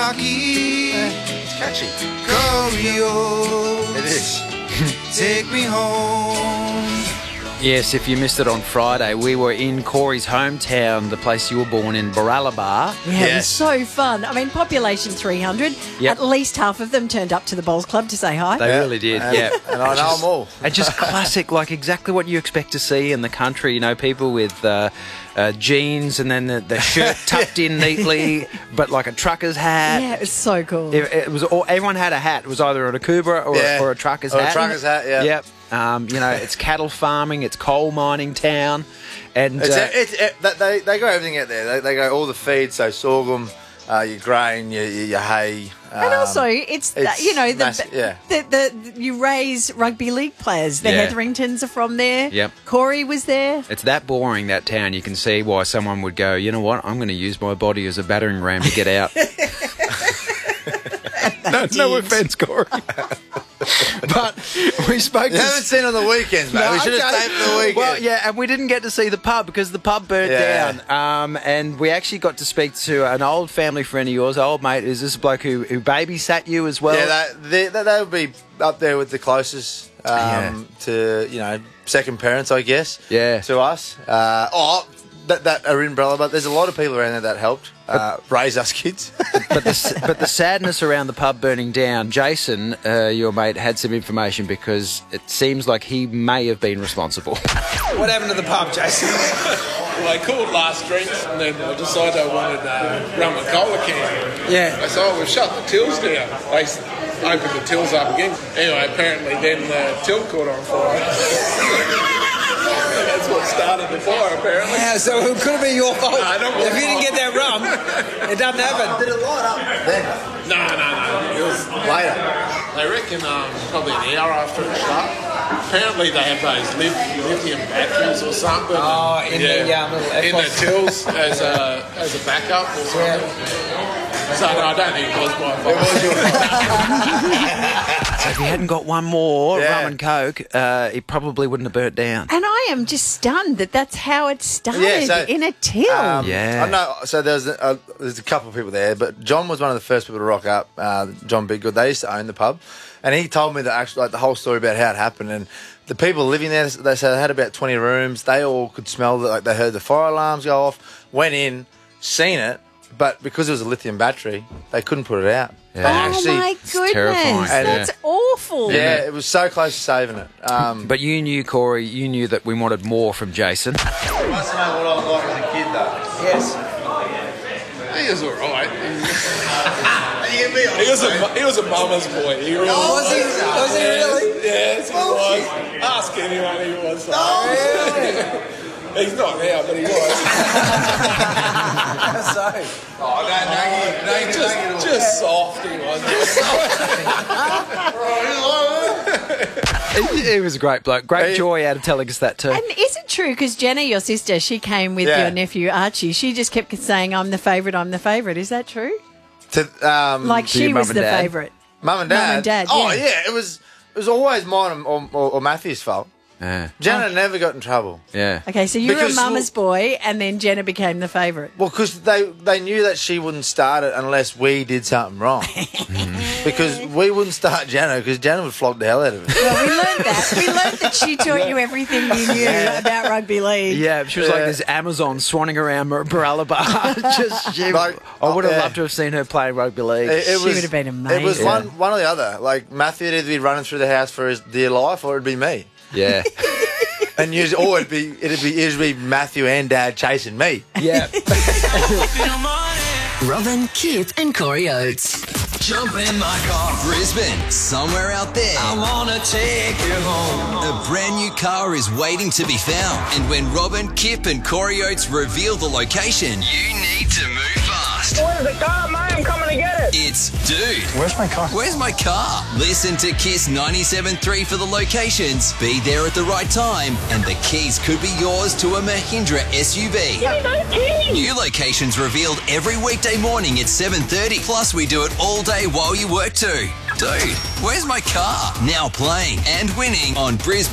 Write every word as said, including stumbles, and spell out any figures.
Rocky. It's catchy. Choreo. It is. Take me home. Yes, if you missed it on Friday, we were in Corey's hometown, the place you were born in, Baralabar. Yeah, it was Yes. so fun. I mean, population three hundred. Yep. At least half of them turned up to the Bowls Club to say hi. They really did, And, yeah. And I know them all. And just classic, like exactly what you expect to see in the country. You know, people with uh, uh, jeans and then the, the shirt tucked in neatly, but like a trucker's hat. Yeah, it was so cool. It, it was all, everyone had a hat. It was either a Kubra or, Yeah. a, or a trucker's Or a hat. trucker's hat, yeah. Yep. Um, you know, it's cattle farming, it's coal mining town, and It's, uh, it's, it, that- they, they go everything out there. They, they go all the feeds, so sorghum, uh, your grain, your, your, your hay. and um, also, it's, the- it's you know the, massive, yeah. the, the you raise rugby league players. The Yeah. Hetheringtons are from there. Yep. Corey was there. it's that boring, that town. You can see why someone would go, you know what, I'm going to use my body as a battering ram to get out. no, no offence, Corey. But we spoke You to... haven't seen on the weekends, mate. No, we should have okay. stayed for the weekend. Well, yeah, and we didn't get to see the pub because the pub burnt Yeah. down. Um, and we actually got to speak to an old family friend of yours, old mate, is this bloke who, who babysat you as well? Yeah, they, they, they would be up there with the closest um, Yeah. to, you know, second parents, I guess, Yeah. to us. Uh, oh, that, that are in Brella, but there's a lot of people around there that helped uh, raise us kids. But the, but the sadness around the pub burning down, Jason, uh, your mate, had some information because it seems like he may have been responsible. What happened to the pub, Jason? Well, I called last drinks and then I decided I wanted uh, rum and cola can. Yeah. I said, oh, we've shut the tills down. They s- opened the tills up again. Anyway, apparently then the till caught on fire. That's what started the fire, apparently. Yeah, so it could have been your fault. No, not my if you didn't fault. get that rum, it doesn't happen. Did it light up then? No, no, no. It was Later. They reckon um, probably an hour after it shut. Apparently they have those li- lithium batteries or something. Oh, in the, um, little in the F-box. tills as a as a backup or something. So no, I don't think it was my fault. It was your So if he hadn't got one more Yeah. rum and coke, uh, he probably wouldn't have burnt down. And I am just stunned that that's how it started Yeah, so, in a till. Um, Yeah. I know. So there's a, there's a couple of people there, but John was one of the first people to rock up. Uh, John Biggood. They used to own the pub, and he told me that actually like the whole story about how it happened. And the people living there, they said they had about twenty rooms. They all could smell that. Like they heard the fire alarms go off. Went in, seen it, but because it was a lithium battery, they couldn't put it out. Yeah. They Oh actually- my goodness, terrifying. that's awful. Yeah, it was so close to saving it. Um, But you knew, Corey, you knew that we wanted more from Jason. you must know what I was like as a kid, though. Yes. He was all right. He was a he was a mama's boy. He really Oh, was he? Was he really? Yes, he was. Ask anyone he was. He's not now, but he was. so, Oh, no, no, no, just, just soft he was. Just soft. He, he was a great bloke. Great He- joy out of telling us that too. And is it true, because Jenna, your sister, she came with Yeah. your nephew Archie, she just kept saying, I'm the favourite, I'm the favourite. Is that true? To, um, Like to your she mum was and the dad? favourite. Mum and dad. Mum and dad, Oh yeah. yeah, it was. It was always mine or, or, or Matthew's fault. Yeah. Jenna never got in trouble. Yeah. Okay, so you were a Because- mama's boy, and then Jenna became the favourite. Well, because they they knew that she wouldn't start it unless we did something wrong. Because we wouldn't start Jenna because Jenna would flog the hell out of it. Well, we learned that. We learned that she taught you everything you knew about rugby league. Yeah, she was like Yeah. this Amazon swanning around Baralabar. Just, she, Like, I would have yeah. loved to have seen her play rugby league. It, it She was, would have been It was amazing. one one or the other. Like Matthew would either be running through the house for his dear life, or it'd be me. Yeah. And usually, or it'd be it'd be usually Matthew and Dad chasing me. Yeah. Robin, Kip, and Corey Oates. Jump in my car, Brisbane, somewhere out there. I wanna take you home. A brand new car is waiting to be found, and when Robin, Kip, and Corey Oates reveal the location, you need to move fast. Where's the car, mate? I'm coming to get it. It's Dude. where's my car? Where's my car? Listen to Kiss ninety-seven point three for the locations. Be there at the right time, and the keys could be yours to a Mahindra S U V. Hey, no kidding. New locations revealed every weekday morning at seven thirty. Plus, we do it all day while you work too. Dude, where's my car? Now playing and winning on Brisbane.